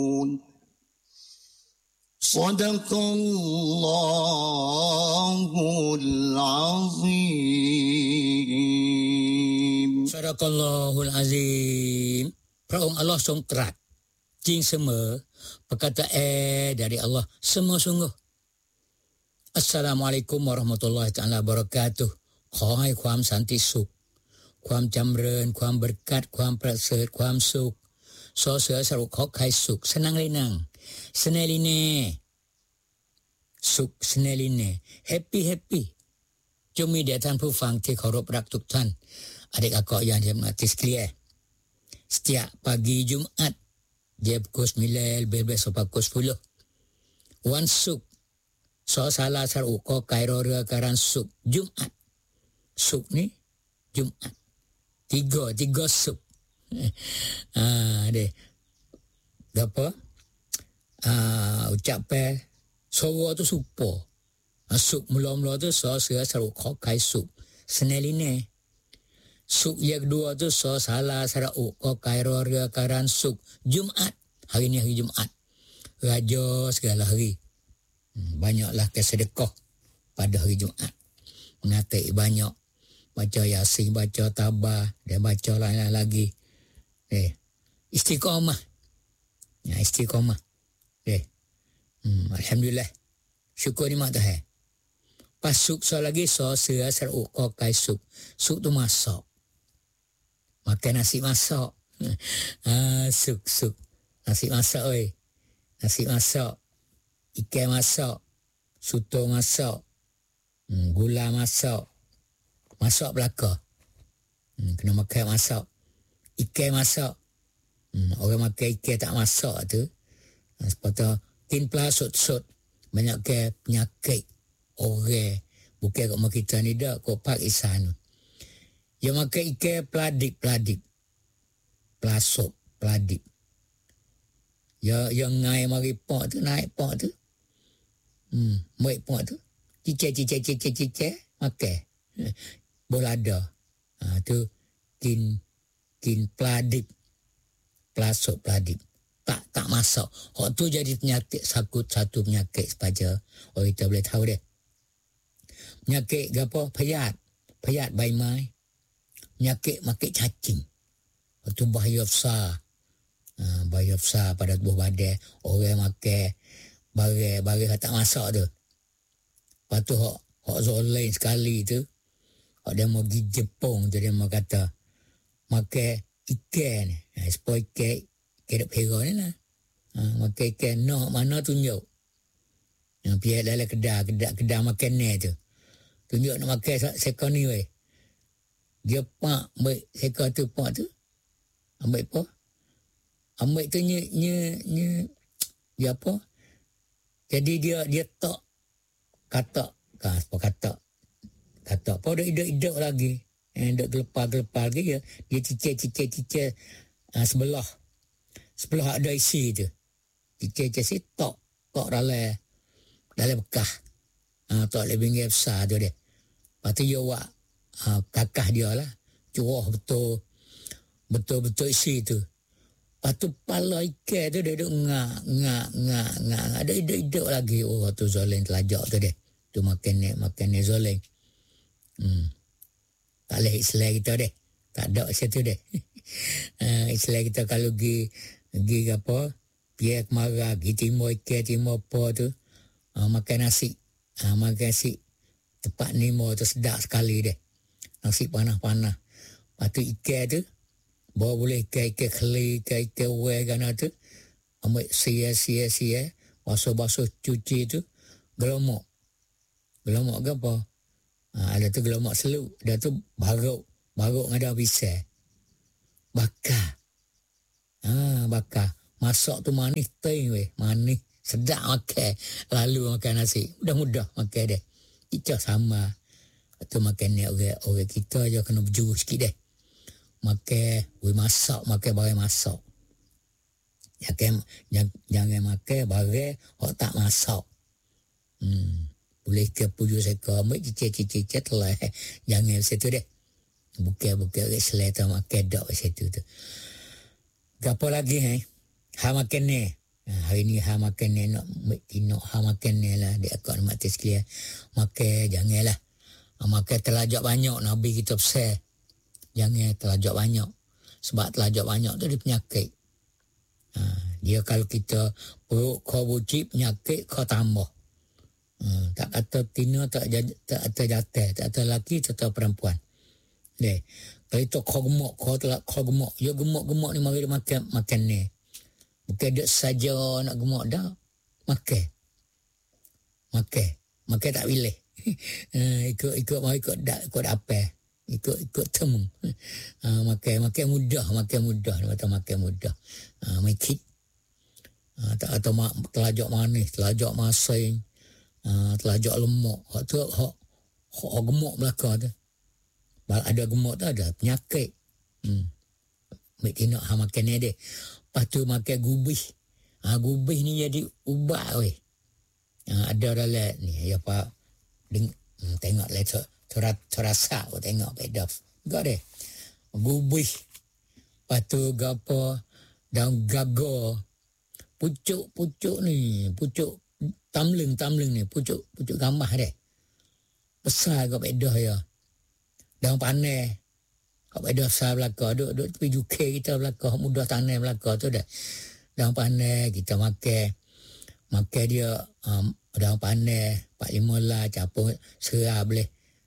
Sadaqallahul azim. Sadaqallahul azim. พระองค์อัลลอฮ์ทรงตรัสจริงเสมอperkataan dari Allah semua sungguh. Assalamualaikum warahmatullahi taala wabarakatuh. ขอให้ความสันติสุขความจำเริญความเบรกัดความประเสริฐความสุขสอเสือสรุปขอใครสุขสนังเลยนังสเนลิเนสุขสเนลิเนแฮปปี้จงมีแด่ท่านผู้ฟังที่เคารพรักทุกท่านadik akak yang dihormati sekalian. Setiap pagi Jumaat dia pukul 9 lebih sampai pukul 10. Wan Suk. So salah saru ko kairo rekaran Suk. Jumaat. Suk ni Jumaat. Tiga Suk. Deh. Apa? Ucap suara tu supo. Suk mula-mula tu so saru ko kai Suk. Seneline. Suk yang kedua tu so salah sarau ko kairo rekaran Suk. Jumaat. Hari ni hari Jumaat. Raja segala hari. Banyaklah kesedekah pada hari Jumaat. Mengatik banyak. Baca Yasin, baca Tabah dan baca lain-lain lagi. Istiqamah. Ya, istiqamah. Alhamdulillah. Syukur nikmat Tuhan. Pas Suk so lagi so sarau ko kai Suk. Suk tu masak. Makan nasi masak. Suk. Nasi masak oi. Nasi masak. Ikan masak. Soto masak. Gula masak. Masak belaka. Kena makan masak. Ikan masak. Orang makan ikan tak masak tu. Sepatutnya tinplah sot-sot. Banyak ke penyakit. Orang. Bukan kat rumah kita ni dah. Kau Pakistan. Yang makan ikan peladik. Pelasok. Peladik. Yang ngai mari pok tu, naik pok tu. Baik pok tu. Cicek, makan. Bolada. Tu kin peladik. Pelasok peladik. Tak masak. Hak tu jadi penyakit satu penyakit saja. Oh kita boleh tahu dia. Penyakit apa? Payat baimai. Penyakit makin cacing. Itu bahaya besar. Bahaya besar pada tubuh badan. Orang makan barang tak masak tu. Lepas tu hak zolen sekali tu. Hak dia mau pergi Jepun tu dia mau kata. Makan ikan. Supaya ikan duk pera ni lah. Makan ikan nak mana tunjuk. Biar dalam kedai makan ni tu. Tunjuk nak makan sekon ni weh. Dia pak ambil sekor tu pak tu. Ambil apa? Ambil tu dia apa? Jadi dia tak katak. Apa katak? Katak. Apa duduk lagi. Duduk gelepar lagi dia. Dia cicir sebelah. Sebelah ada isi tu. Cicir si tok dalam bekah. Tok lebih besar tu dia. Lepas tu dia buat kakah dia lah. Curah betul isi tu. Lepas tu pala ikan tu dia duduk ngak. Ada hidup lagi. Oh tu Zolen telajak tu dia. Tu makan ni Zolen. Tak boleh Islam kita deh. Tak ada situ deh. Islam kita kalau pergi apa. Piak marah. Pergi timur ikan, timur apa tu. Makan nasi. Makan nasi. Tempat ni mau tu sedap sekali deh. Nasi panas-panas. Lepas tu ikan tu. Bawa boleh ikan keli, ikan uai kan tu. Ambil sia. Basuh cuci tu. Gelomok. Gelomok ke apa? Ada tu gelomok seluk. Dia tu baruk ada pisang. Bakar. Bakar. Masak tu manis ting weh. Manis. Sedap makan. Lalu makan nasi. Mudah-mudah makan dia. Kita sama. Tu makan ni orang kita je kena berjuru sikit deh. Makan makan barang masak. Jangan makan barang hok tak masak. Boleh ke puju seka ambil cicit telah. Jangan situ deh. Bukan selera makan dak situ tu. Gapo lagi Ha makan ni. Hari ni ha makan ni nak tinok ha makan ni lah dia akak mati sekalian. Makan janganlah. Makan terlajak banyak Nabi kita pesan. Jangan terlajak banyak. Sebab terlajak banyak tu dia penyakit. Dia kalau kita perut kau bucik penyakit kau tambah. Tak kata tina tak kata jatuh, tak kata lelaki tak kata perempuan. Deh. Kalau itu kau gemuk. Ya gemuk ni mari dia makan ni. Bukan dia saja nak gemuk dah. Makan tak pilih. ikut apa? Ikut temu. Makan mudah. Dia makan mudah. Make it. Tak kata telajak manis, telajak masing, telajak lemak. Hak gemuk belakang tu. Ada gemuk tu ada penyakit. Mek tinok makan ni dia. Lepas tu makan gubih. Gubih ni jadi ubat weh. Ada dalam ni apa tengok lah terasa tengok pedas. Gak deh. Gubih. Lepas tu gapo daun gago. Pucuk ni, pucuk tamling ni, pucuk gamah deh. Besar gak pedas ya. Daun panai. Kau pada besar belakang, duduk tepi UK kita belakang, mudah tanah belakang tu dah. Daun panai kita makan dia daun panai 4-5 lah campur serah boleh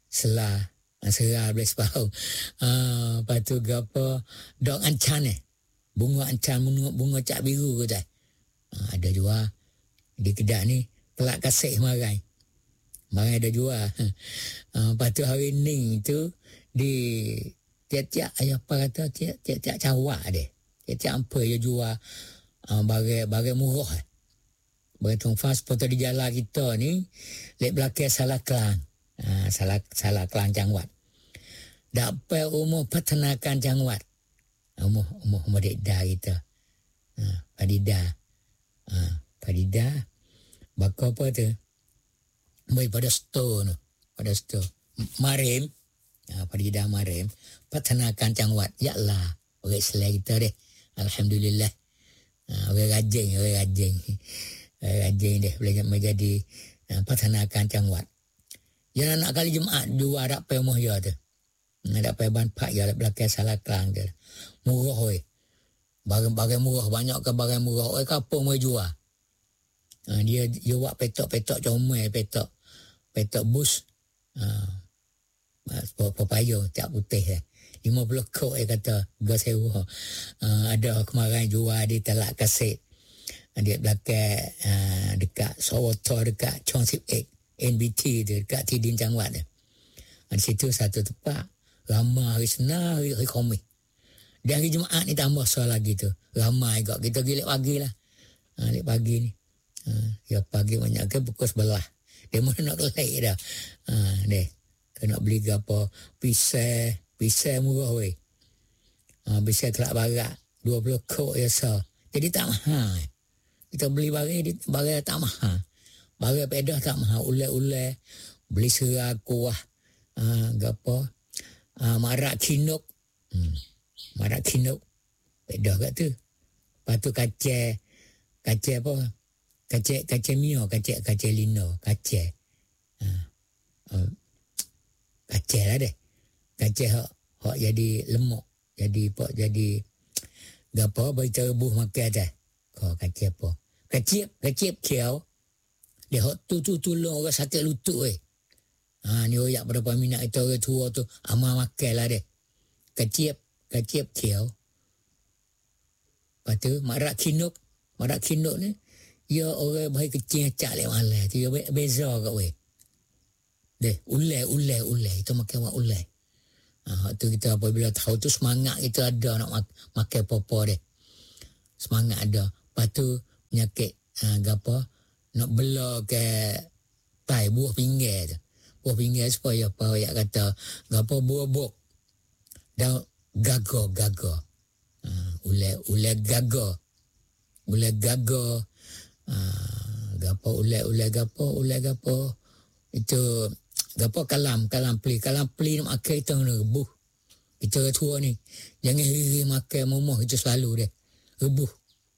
separuh. Lepas tu apa daun ancan bunga ancan, bunga cak biru ke tak. Ada jual di kedai ni pelak kasih marai ada jual. Lepas tu hari ni tu di tiap-tiap cawak deh. Tiap-tiap apa dia jual barang murah. Barang tongfas foto di jalan kita ni lek belakang Salah Kelang. Salah Kelang Jangwat. Dapat umur peternakan Jangwat. Umur dekda kita. Padida. Bakal apa tu? Mai pada store. Marim. Padida Marim. Peternakan Jangwat. Ya Allah. Orang selai kita deh. Alhamdulillah. Orang rajin deh. Boleh menjadi peternakan Jangwat. Jangan nak kali Jumaat dua ada pe moh ya tu. Ada pe ban pak ya belakang Salah Kelang tu. Murah oi. Barang murah banyak ke barang murah oi kapung mai jual. Dia buat petok comel petok bus. Papayo tak putih 50 kok kata gasewa. Ada kemarin jual di Telak Kasih. Dia belakang dekat Sawoto dekat Chong Sip Ek NBT tu dekat Tidin Jangwat tu. Di situ satu tempat ramai hari Senin hari Khamis. Dan hari Jumaat ni tambah soal lagi tu. Ramai juga kita pergi lek pagi lah. Lek pagi ni. Ya pagi banyak ke pukul 11. Dia mana nak kelek dah. Deh. Kena beli apa pisai murah weh. Pisai telak barat 20 kok ya so. Jadi tak mahal. Kita beli barang tak mahal. Barang pedah tak mahal. Ulai beli serah kuah gapo marak kinok. Marak kinok pedah kat tu. Lepas tu kacang apa? Kacang mio, kacang lino, kacang lah deh. Kacang hak jadi lemak, jadi gapo bagi rebus makan dah. Kau kacang apa? Kacang kiau. Dia hak tu tolong orang sakit lutut weh. Ni oyak berapa minat itu orang tua tu amal makan lah deh. Kacang kiau. Lepas tu marak kinok ni ya orang baik kecil cak lek malam tu ya beza kat weh. Deh, ulai itu makan wak ulai. Tu kita apabila tahu tu semangat kita ada nak makan apa-apa deh. Semangat ada. Lepas tu penyakit gapo nak bela ke tai buah pinggir tu. Buah pinggir supaya apa ya kata gapo buah-buah. Dan gago. Ulai gago. Ulai gapo itu gapo kalam pli nak makan kita nak rebuh. Kita tua ni jangan makan momoh itu selalu deh. Rebuh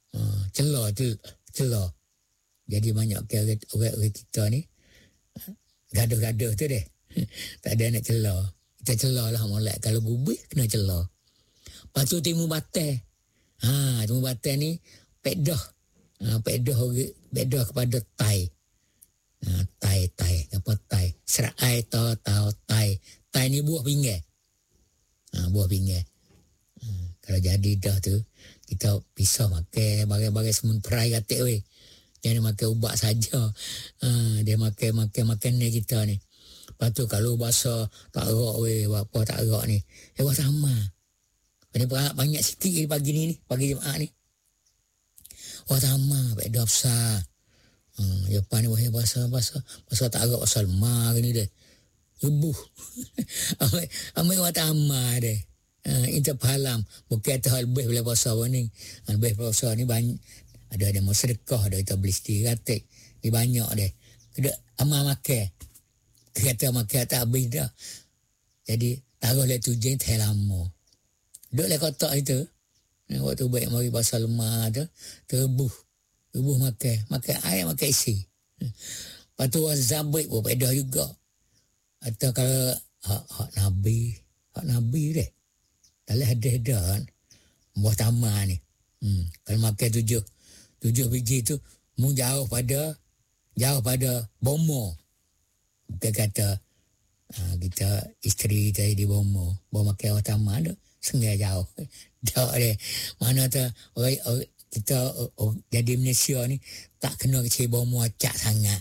Celah tu, celah. Jadi banyak orang kita ni gaduh-gaduh tu deh. Tak ada nak celah. Kita celah lah molek. Kalau gubih kena celah. Lepas tu timu batai. Timu batai ni pedah. Pedah kepada tai. Tai. Apa tai? Serai tau tai. Tai ni buah pinggir. Buah pinggir. Kalau jadi dah tu, kita bisa makan bagai-bagai sementrai katik weh. Jangan makan ubat saja. Dia makan ni kita ni. Lepas tu kalau bahasa tak erak weh, apa tak erak ni. Wah sama. Ini banyak sikit pagi ni, pagi Jumaat ni. Wah sama, baik dah besar. Japan ni wahai bahasa tak erak pasal ma ni deh. Ibu. Amai wah sama deh. Itu palam. Bukan tu lebih boleh bahasa ni. Lebih bahasa ni banyak. Ada mau sedekah, ada kita beli sedikit katik. Ni banyak deh. Kena amal makan. Kata makan tak habis dah. Jadi taruh le tujuan tak lama. Duk le kotak itu. Waktu baik mari bahasa lemah tu. Tebuh makan air, makan isi. Lepas tu zabit pun pedah juga. Atau kalau hak Nabi deh. Kalau ada kan. Buah taman ni. Kalau makan tujuh biji tu mu jauh pada bomo. Bukan kata kita isteri kita di bomo. Bawa makan buah taman tu sengai jauh. Tak deh. Mana tu kita jadi Malaysia ni tak kena kecil bomo acak sangat.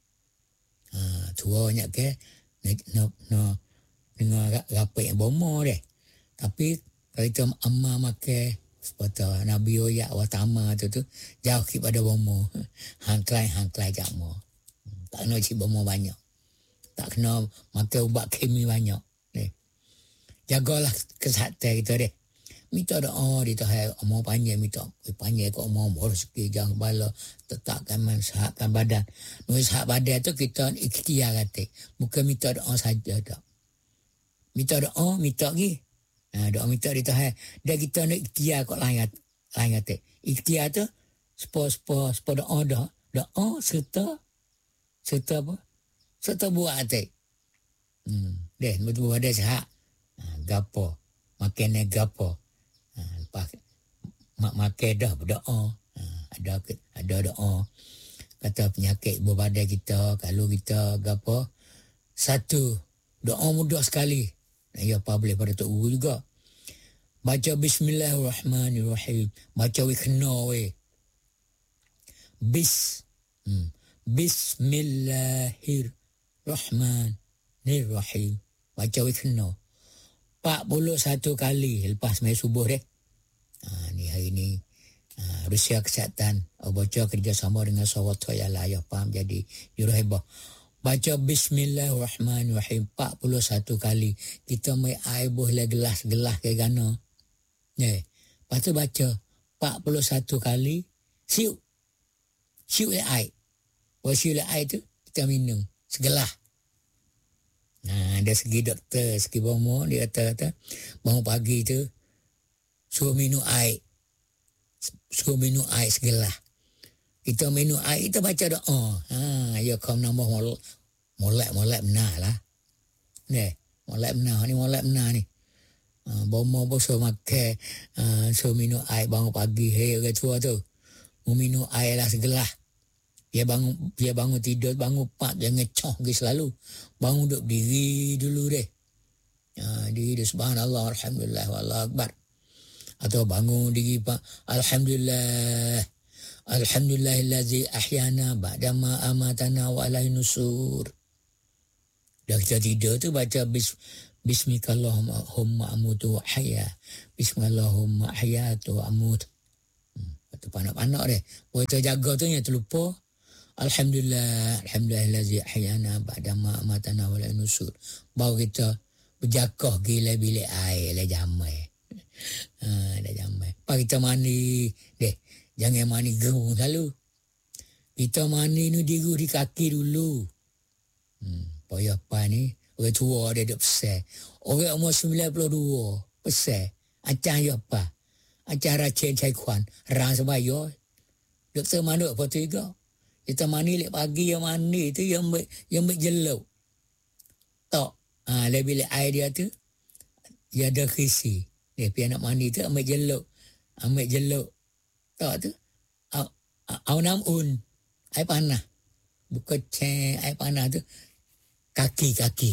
Tua banyak ke no dengar rapat bomo deh. Tapi kalau kita amma makan seperti Nabi Oyak Watama tu jauh kepada bomo. Hangklai jakmo. Tak kena cik bomo banyak. Tak kena makan ubat kemi banyak. Jagalah kesihatan kita deh. Minta doa di tahap umur panjang, minta panjang kau umur rezeki jangan bala tetapkan sihatkan badan. Nulis sihat badan tu kita ikhtiar kata. Bukan minta doa saja tak. Minta doa, minta lagi. Doa minta di tahap. Dan kita nak ikhtiar kau lain kata. Ikhtiar tu sepo doa dah. Doa serta apa? Serta buat kata. Deh, betul ada sihat. Gapo. Makan gapo. Lepas makan dah berdoa. Ada doa. Kata penyakit berbadan kita, kalau kita gapo. Satu, doa mudah sekali. Ya apa boleh pada Tok Guru juga. Baca Bismillahirrahmanirrahim. Baca kena weh. Bismillahirrahmanirrahim. Baca kena 41 kali lepas mai subuh deh. Ni hari ni Rusia Kesihatan baca kerjasama dengan Sarawak ya lah ya faham jadi juruhebah. Baca Bismillahirrahmanirrahim 41 kali. Kita mai air boleh gelas ke gana. Lepas tu baca 41 kali siup le air. Siup le air tu kita minum segelas. Ada segi doktor, segi bomo, dia kata bangun pagi tu suruh minum air segelas. Kita minum air, kita baca doa. Ya kau nambah molek benar lah. Molek benar ni. Bomo pun suruh makan, suruh minum air bangun pagi. Hei orang tua tu, mau minum air lah segelas. Dia bangun tidur, bangun pak, dia ngecoh ke selalu. Bangun duduk diri dulu deh. Diri subhanallah, alhamdulillah, wallahu akbar. Atau bangun diri pak, alhamdulillahillazi ahyana ba'dama amatana wa alaihi nusur. Dah kita tidur tu baca bismillahumma amutu wa ahya. Bismillahumma ahyatu wa amut. Itu panak-panak deh. Kita jaga tu yang terlupa. Alhamdulillahillazi ahyana ba'dama amatana wa alaihi nusur. Baru kita berjakah gila bilik air lah jamai. Dah jamai. Pak kita mandi deh. Jangan mandi gerung selalu. Kita mandi ni diru di kaki dulu. Payah apa ni? Orang tua dia duduk pesan. Orang umur 92 pesan. Acah ya apa? acara chen chai kwan rang sebayo được sơ mana apa tu juga kita mani lek pagi yang mani tu yang jeluk tak lebih idea tu dia ada khisi dia pi anak mani tu ambil jeluk tak tu au nam un air panah bukan chen air panah tu kaki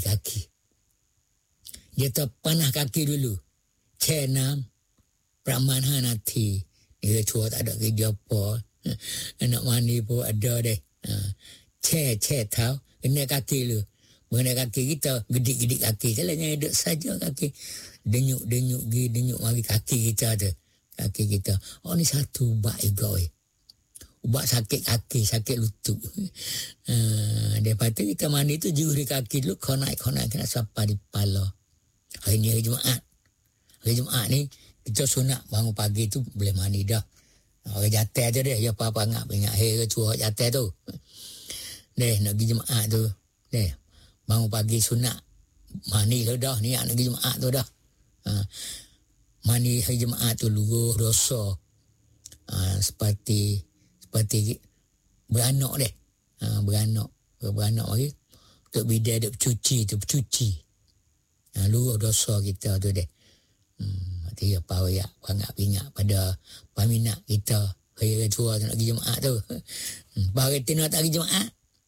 dia tu panah kaki dulu chen nam Praman nanti dia cua tak ada kerja apa anak mani pun ada deh che tahu kena kaki lu mengenai kaki kita gedik kaki salahnya duduk saja kaki denyuk mari kaki kita tu kaki kita ni satu ubat juga ubat sakit kaki sakit lutut daripada kita mani tu juri kaki dulu kau naik kena sapa di pala hari Jumaat ni kita sunat bangun pagi tu boleh mandi dah. Orang jatuh tu dia. Ya apa-apa ingat ke cuak jatuh tu. Nak pergi Jumaat tu. Bangun pagi sunat. Mandi lah dah. Ni nak pergi Jumaat tu dah. Mandi hari Jumaat tu luruh dosa. Seperti beranak deh. Beranak lagi. Untuk bidai duk bercuci. Luruh dosa kita tu deh. Dia apa ya pangak pada peminat kita hari tua nak pergi Jumaat tu. Bagi tina tak pergi Jumaat.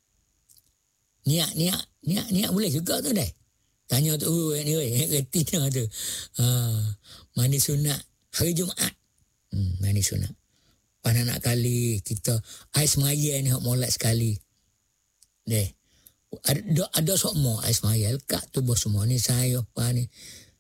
Niat boleh juga tu deh. Tanya tu ni tina tu. Mandi sunat hari Jumaat. Mandi sunat. Pada nak kali kita ais maya ni hok molek sekali. Deh. Ada sok mo ais maya lekat tu bos semua ni saya apa ni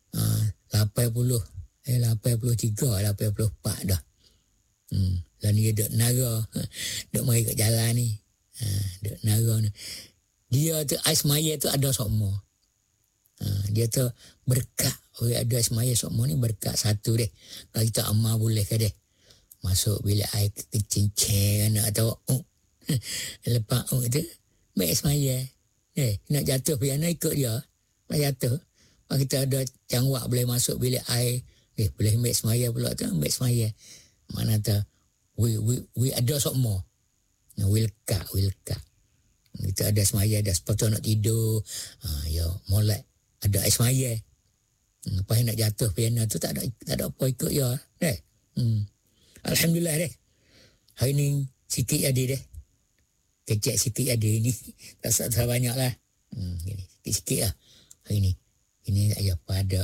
83, 84 dah. Dan dia duk nara. Duk mari kat jalan ni. Duk nara ni. Dia tu ais maya tu ada semua. Dia tu berkat. Orang ada ais maya semua ni berkat satu deh. Kalau kita amal boleh ke deh. Masuk bilik air kecincin atau lepas tu baik ais maya. Nak jatuh piano ikut dia. Nak jatuh. Kalau kita ada jangwak boleh masuk bilik air. Boleh ambil semaya pula tu, ambil semaya. Mana tu, we ada semua. We lekat. Kita ada semaya, ada sepatu nak tidur. Ya, molek. Ada air semaya. Lepas nak jatuh piano tu, tak ada apa ikut ya. Alhamdulillah deh. Hari ni sikit ada deh. Kecek sikit ada ni. Tak banyak lah. Sikit lah. Hari ni. Ini apa ada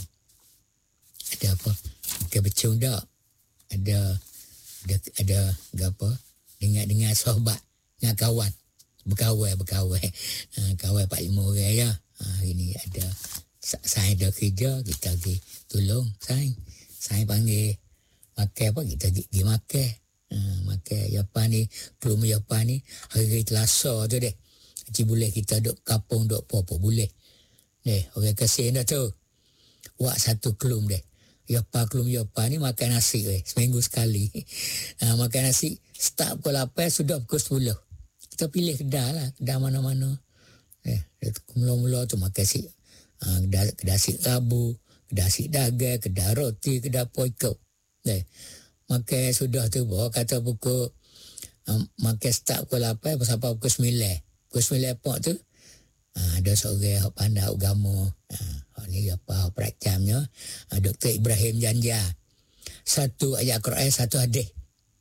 apa? Bukan becung dak. Ada apa? Dengar sahabat, dengan kawan. Berkawan. Kawan 4-5 orang ya. Ini ada saya ada kerja, kita pergi tolong saya panggil makan apa kita pergi makan. Makan apa ni? Kelum apa ni? Hari Selasa tu deh. Haji boleh kita duk kapung duk apa boleh. Orang kasih dah tu. Wak satu kelum deh. Yapa kelum yapa ni makan nasi seminggu sekali. Makan nasi start pukul 8 sudah pukul 10. Kita pilih kedai mana-mana. Mula-mula tu makan si kedai si rabu, kedai si dagang, kedai roti, kedai poiko. Makan sudah tu bawa kata pukul makan start pukul 8 sampai pukul 9. Pukul 9 pok tu ada seorang yang pandai agama. Ni apa peracamnya Dr. Ibrahim Janja. Satu ayat Quran, satu hadis.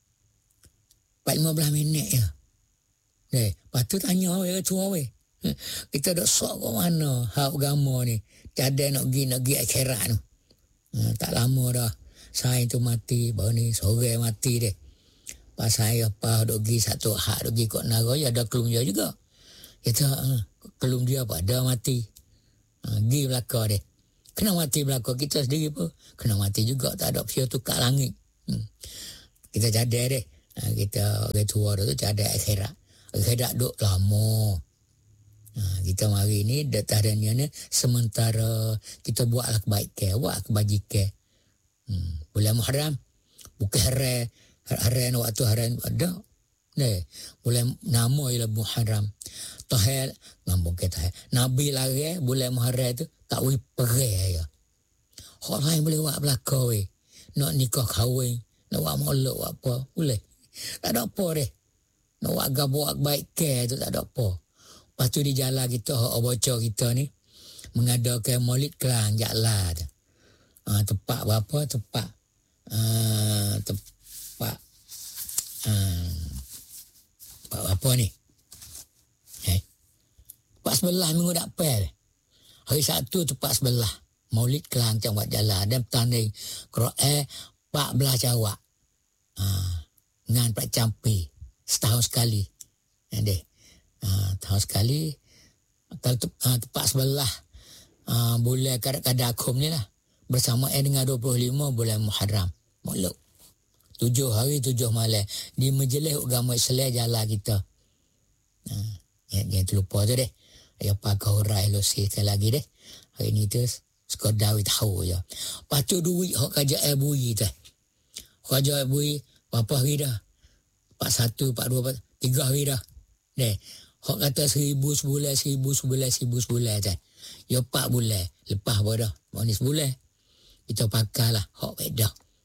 15 minit je. Lepas tu tanya orang tua kita dok sok ke mana hak agama ni. Cadai nak pergi akhirat tu. Tak lama dah. Saya tu mati, baru ni sore mati deh. Pas saya apa dok pergi satu hak dok pergi kok Nagoya ada kelum dia juga. Kita kelum dia apa ada mati. Pergi belakang deh. Kena mati belakang kita sendiri pun. Kena mati juga. Tak ada pihak tukar langit. Kita cadai deh. Kita orang tua tu cadai akhirat. Akhirat duk lama. Kita mari ni datanya ni sementara kita buatlah kebaikan. Buat kebajikan. Bulan Muharram. Bukan haram waktu haram ada. Bulan nama ialah Muharram. Tahil ngambung kita Nabi lari bulan Muharram tu tak boleh pergi ya. Hak lain boleh buat belakang nak nikah kahwin, nak buat molek buat apa, boleh. Tak ada apa deh. Nak buat baik care tu tak ada apa. Lepas tu di jalan kita, bocor kita ni, mengadakan Maulid Kelang Jalan tu. Tempat berapa? Tempat apa ni? Tempat sebelah minggu depan. Hari Sabtu tempat sebelah. Maulid Kelang Cang buat jalan. Dan bertanding Quran 14 jawab. Ngan Pak Campi. Setahun sekali. Tahun sekali. Kalau tempat sebelah. Bulan kadang-kadang akum ni lah. Bersama dengan 25 bulan Muharram. Maulud. 7 hari 7 malam. Di Majlis Agama Islam jalan kita. Yang terlupa tu deh. Ya pakai hurai losiskan lagi deh. Hari ni tu sekadar tahu je. Lepas tu duit hak kajak bui tu. Kajak bui berapa hari dah? 41, 42, 3 hari dah. Deh. Hak kata 1,000 sebulan tu. Ya 4 bulan. Lepas apa dah? Manis sebulan. Kita pakai lah hak beda.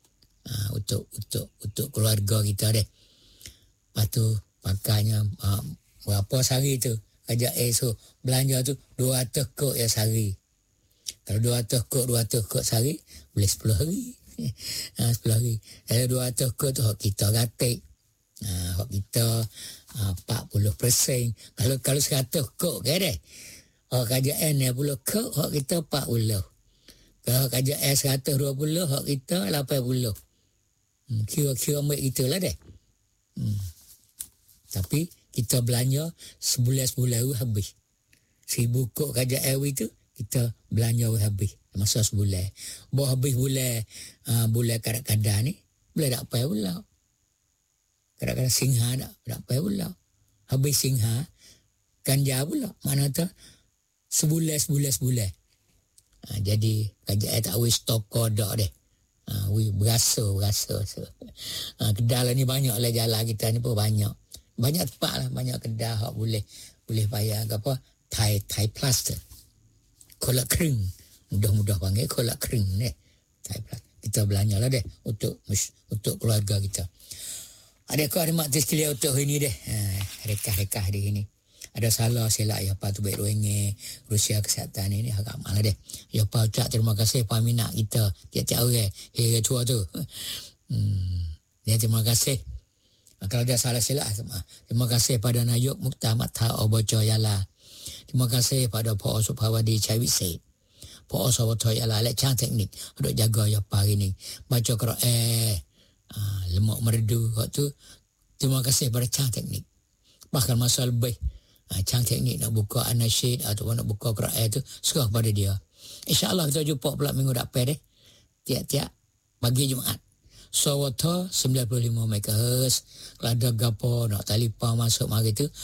Untuk keluarga kita deh. Lepas tu pakainya berapa sehari tu. Kajak esok belanja tu 200 kok ya sehari. Kalau 200 kok sehari boleh 10 hari. 10 hari. Kalau 200 kok tu hak kita gatik. Hak kita 40%. Kalau 100 kok ke deh. Hak kajak 60 kok hak kita 40. Kalau kajak 120 hak kita 80. Kira-kira ambil itulah deh. Tapi kita belanja sebulan habis. 1,000 kok kajak air tu kita belanja habis masa sebulan. Bawa habis bulan kadang-kadang ni boleh tak payah pula. Kadang-kadang Singha tak payah pula. Habis Singha Ganja pula. Mana tu sebulan. Jadi kajak air tak boleh stop kodak deh. Berasa. Kedai lah ni banyak lah jalan kita ni pun banyak. Banyak tempat lah, banyak kedai hak boleh bayar ke apa, Thai plaster. Kolak kering. Mudah-mudah panggil kolak kering ni. Thai plaster. Kita belanja lah deh untuk keluarga kita. Adakah ada maktis sekalian untuk hari ni deh. Rekah di sini. Ada salah silap ya apa tu baik ruangnya Rusia kesihatan ini agak malah deh. Ya apa ucap terima kasih peminat kita tiap-tiap orang. Hei tua tu. Ya terima kasih. Kalau ada salah silap, terima kasih pada Nayuk Mukhtar Matha Oboco Yala. Terima kasih pada Pak Supawadi Cawit Said. Pak Oboco Yala lecang teknik untuk jaga ya hari ni. Baca Quran, lemak merdu waktu. Terima kasih pada cang teknik. Bahkan masa lebih cang teknik nak buka anasyid atau nak buka Quran tu serah pada dia. InsyaAllah kita jumpa pula minggu depan deh. Tiap-tiap pagi Jumaat. Sawata 95 MHz. Kalau ada gapo nak telefon masuk mari tu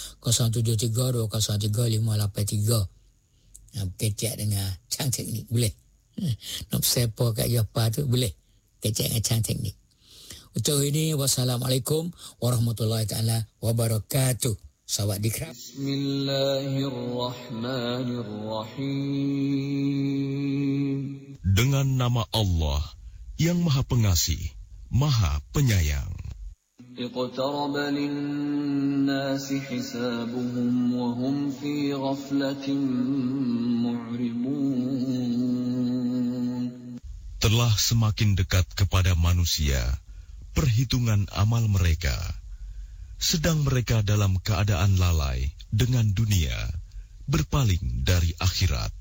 073-203-5883. Kecek dengan cang teknik boleh. Nak sepa kat Japa tu boleh. Kecek dengan cang teknik. Untuk ini wassalamualaikum warahmatullahi taala wabarakatuh. Sawadikra. Bismillahirrahmanirrahim. Dengan nama Allah yang Maha Pengasih, Maha Penyayang. اقترب للناس حسابهم وهم في غفلة معرضون. Telah semakin dekat kepada manusia perhitungan amal mereka, sedang mereka dalam keadaan lalai dengan dunia, berpaling dari akhirat.